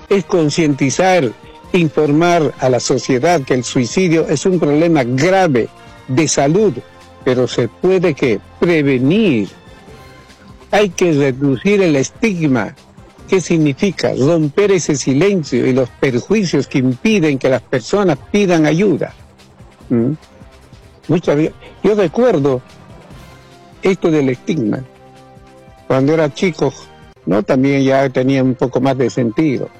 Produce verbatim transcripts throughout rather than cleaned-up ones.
es concientizar, informar a la sociedad que el suicidio es un problema grave de salud, pero se puede que prevenir. Hay que reducir el estigma. ¿Qué significa? Romper ese silencio y los perjuicios que impiden que las personas pidan ayuda. ¿Mm? Muchas veces, yo recuerdo esto del estigma. Cuando era chico, ¿no? También ya tenía un poco más de sentido.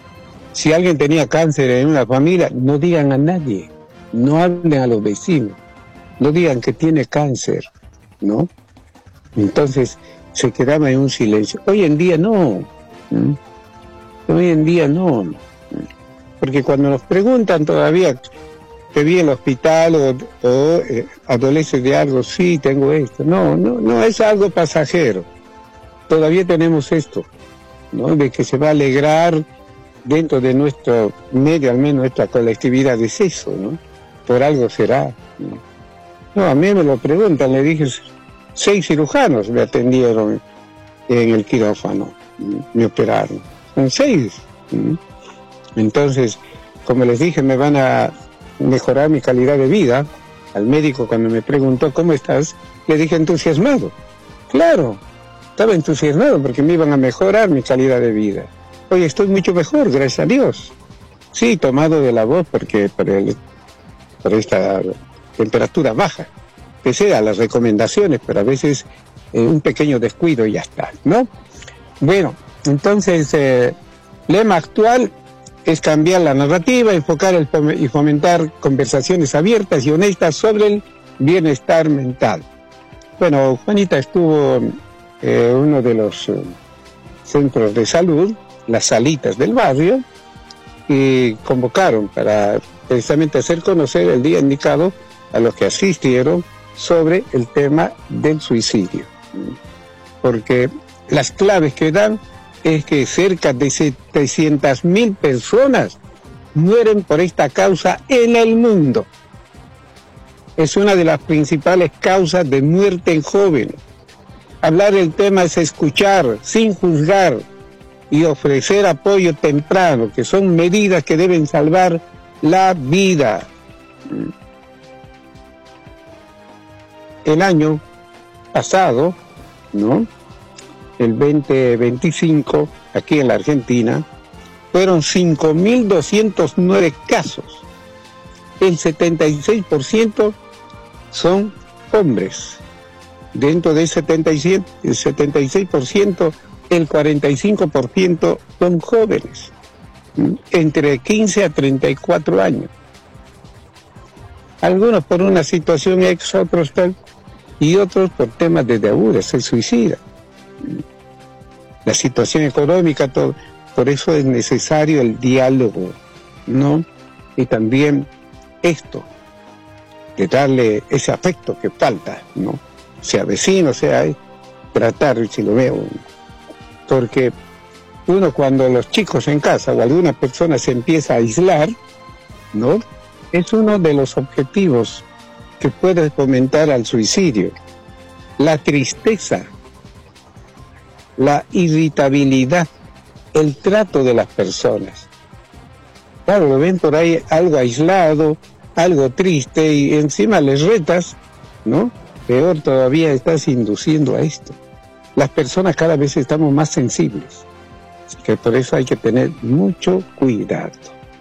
Si alguien tenía cáncer en una familia, no digan a nadie, no hablen a los vecinos, no digan que tiene cáncer, ¿no? Entonces se quedaba en un silencio. Hoy en día no, ¿Mm? Hoy en día no, porque cuando nos preguntan todavía, ¿te vi en el hospital o, o eh, adoleces de algo? Sí, tengo esto. No, no, no, es algo pasajero. Todavía tenemos esto, ¿no? De que se va a alegrar dentro de nuestro medio, al menos nuestra colectividad, es eso, ¿no? Por algo será, ¿no? No, a mí me lo preguntan, le dije, seis cirujanos me atendieron en el quirófano, me operaron, son seis. ¿no? Entonces, como les dije, me van a mejorar mi calidad de vida. Al médico, cuando me preguntó, ¿cómo estás?, le dije entusiasmado. Claro, estaba entusiasmado porque me iban a mejorar mi calidad de vida. Hoy estoy mucho mejor, gracias a Dios. Sí, tomado de la voz porque por, el, por esta temperatura baja. Pese a las recomendaciones, pero a veces eh, un pequeño descuido y ya está, ¿no? Bueno, entonces, eh, lema actual es cambiar la narrativa, enfocar el fom- y fomentar conversaciones abiertas y honestas sobre el bienestar mental. Bueno, Juanita estuvo en eh, uno de los eh, centros de salud, las salitas del barrio, y convocaron para precisamente hacer conocer el día indicado a los que asistieron sobre el tema del suicidio. Porque las claves que dan es que cerca de setecientas mil personas mueren por esta causa en el mundo. Es una de las principales causas de muerte en jóvenes. Hablar del tema es escuchar sin juzgar y ofrecer apoyo temprano, que son medidas que deben salvar la vida. El año pasado, ¿no?, el veinte veinticinco, aquí en la Argentina, fueron cinco mil doscientos nueve casos. El setenta y seis por ciento son hombres. Dentro del setenta y siete, el setenta y seis por ciento, el cuarenta y cinco por ciento son jóvenes, entre quince a treinta y cuatro años. Algunos por una situación ex, otros tal, y otros por temas de deudas, se suicida. La situación económica, todo, por eso es necesario el diálogo, ¿no? Y también esto, de darle ese afecto que falta, ¿no? Sea vecino, sea tratar, si lo veo, porque uno cuando los chicos en casa o alguna persona se empieza a aislar, ¿no?, es uno de los objetivos que puede fomentar al suicidio. La tristeza, la irritabilidad, el trato de las personas. Claro, lo ven por ahí algo aislado, algo triste, y encima les retas, ¿no? Peor todavía, estás induciendo a esto. Las personas cada vez estamos más sensibles, así que por eso hay que tener mucho cuidado.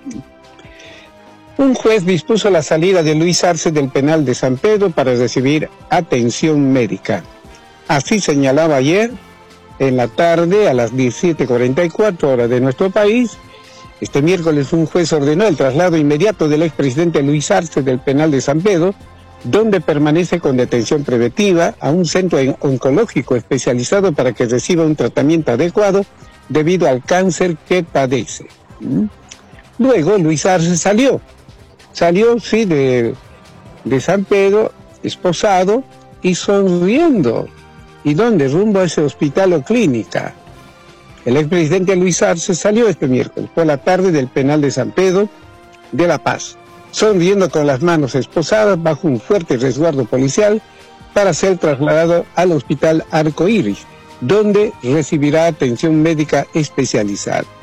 Un juez dispuso la salida de Luis Arce del penal de San Pedro para recibir atención médica. Así señalaba ayer, en la tarde, a las diecisiete cuarenta y cuatro horas de nuestro país. Este miércoles un juez ordenó el traslado inmediato del expresidente Luis Arce del penal de San Pedro, donde permanece con detención preventiva, a un centro oncológico especializado para que reciba un tratamiento adecuado debido al cáncer que padece. Luego Luis Arce salió, salió, sí, de, de San Pedro, esposado y sonriendo. ¿Y dónde? Rumbo a ese hospital o clínica. El expresidente Luis Arce salió este miércoles por la tarde del penal de San Pedro de La Paz, sonriendo con las manos esposadas bajo un fuerte resguardo policial para ser trasladado al hospital Arco Iris, donde recibirá atención médica especializada.